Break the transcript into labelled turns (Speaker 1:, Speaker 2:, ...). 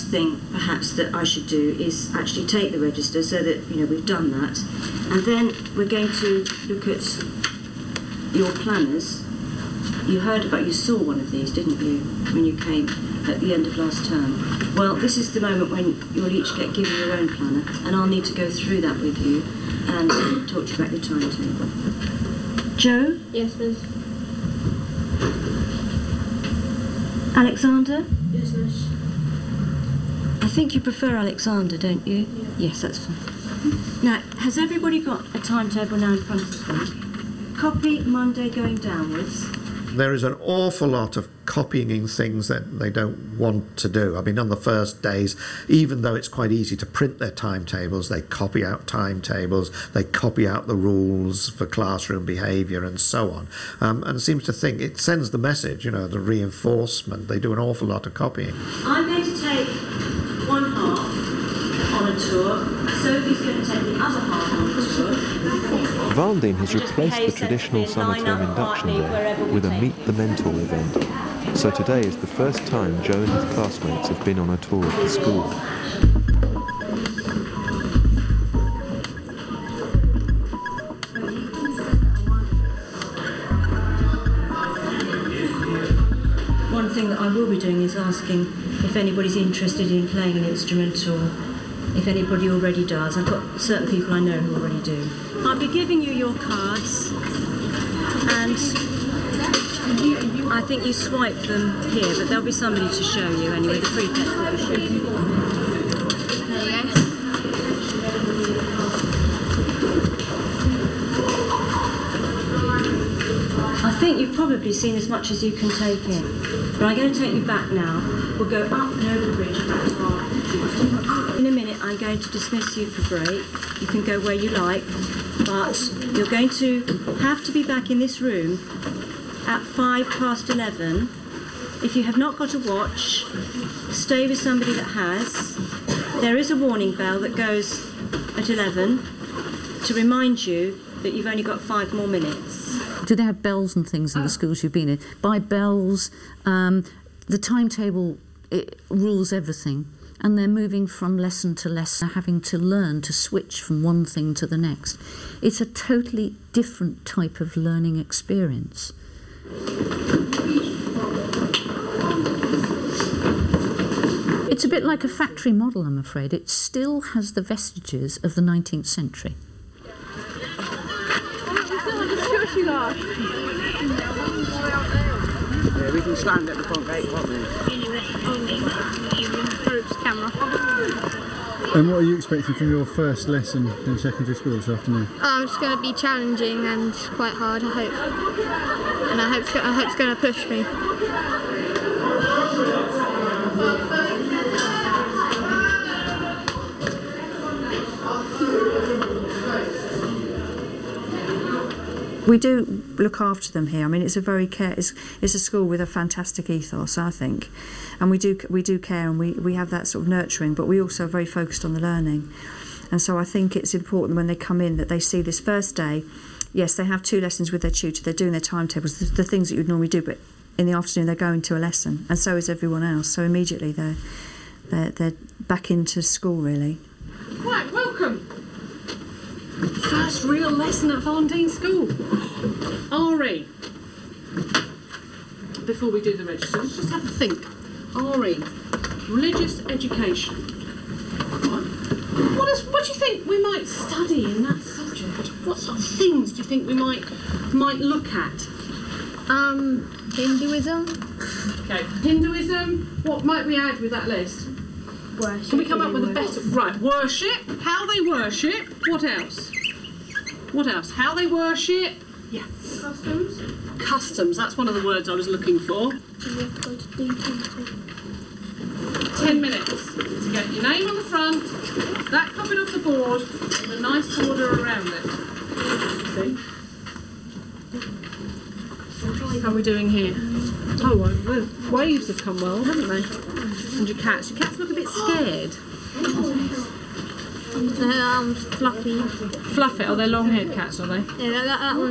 Speaker 1: thing perhaps that I should do is actually take the register so that we've done that, and then we're going to look at your planners. You saw one of these, didn't you, when you came at the end of last term? Well, this is the moment when you'll each get given your own planner, and I'll need to go through that with you and talk to you about your timetable. Joe?
Speaker 2: Yes, miss.
Speaker 1: Alexander?
Speaker 2: Yes, miss.
Speaker 1: I think you prefer Alexander, don't you? Yeah. Yes, that's fine. Now, has everybody got a timetable now in front of them? Copy Monday going downwards.
Speaker 3: There is an awful lot of copying things that they don't want to do. I mean, on the first days, even though it's quite easy to print their timetables, they copy out timetables, they copy out the rules for classroom behaviour and so on. And seems to think it sends the message, the reinforcement. They do an awful lot of copying.
Speaker 1: I'm going to take one half on a tour. Sophie's going to take the other half on a tour.
Speaker 4: Valdene has replaced the traditional summer term induction day with a Meet the Mentor event. So today is the first time Joe and his classmates have been on a tour of the school.
Speaker 1: One thing that I will be doing is asking if anybody's interested in playing an instrument, or if anybody already does. I've got certain people I know who already do. I'll be giving you your cards, and I think you swipe them here, but there'll be somebody to show you anyway. The prefect will show you.
Speaker 2: There you go.
Speaker 1: I think you've probably seen as much as you can take in, but I'm going to take you back now. We'll go up and over the bridge back to our... In a minute I'm going to dismiss you for break. You can go where you like, but you're going to have to be back in this room at 11:05. If you have not got a watch, stay with somebody that has. There is a warning bell that goes at 11 to remind you that you've only got 5 more minutes.
Speaker 5: Do they have bells and things in the schools you've been in? By bells, the timetable, it rules everything, and they're moving from lesson to lesson, having to learn to switch from one thing to the next. It's a totally different type of learning experience. It's a bit like a factory model, I'm afraid. It still has the vestiges of the 19th century.
Speaker 6: Yeah, we can stand at the front gate, can't we?
Speaker 7: And what are you expecting from your first lesson in secondary school this afternoon?
Speaker 2: It's going to be challenging and quite hard, I hope. And I hope it's going to push me.
Speaker 8: We do look after them here. I mean, it's a school with a fantastic ethos, I think, and we do care, and we have that sort of nurturing, but we also are very focused on the learning. And so I think it's important when they come in that they see this first day. Yes, they have 2 lessons with their tutor. They're doing their timetables, the things that you'd normally do, but in the afternoon they're going to a lesson, and so is everyone else. So immediately they're back into school, really.
Speaker 9: Right, welcome. First real lesson at Valdene School. RE. Before we do the register, let's just have a think. RE. Religious education. What do you think we might study in that subject? What sort of things do you think we might look at?
Speaker 2: Hinduism.
Speaker 9: Okay, Hinduism. What might we add with that list?
Speaker 2: Worship.
Speaker 9: Can we come up with a better... Right, worship. How they worship. What else? What else? How they worship. Yeah. Customs. Customs. That's one of the words I was looking for. 10 minutes to get your name on the front, that copied off the board, with a nice border around it. See? How are we doing here? Oh, well, the waves have come well, haven't they? And your cats. Your cats look a bit scared.
Speaker 2: Fluffy.
Speaker 9: Fluffy. Oh, they're long-haired cats, are they?
Speaker 2: Yeah, that one.